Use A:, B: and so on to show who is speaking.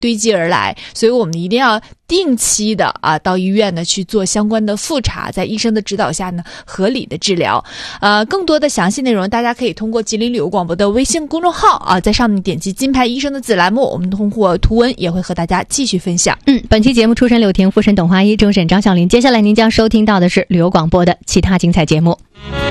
A: 堆积而来，所以我们一定要定期的到医院呢去做相关的复查，在医生的指导下呢合理的治疗。更多的详细内容大家可以通过吉林旅游广播的微信公众号在上面点击金牌医生的子栏目，我们通过图文也会和大家继续分享。
B: 本期节目出身柳婷，复审董华一，终审张小林。接下来您将收听到的是旅游广播的其他精彩节目。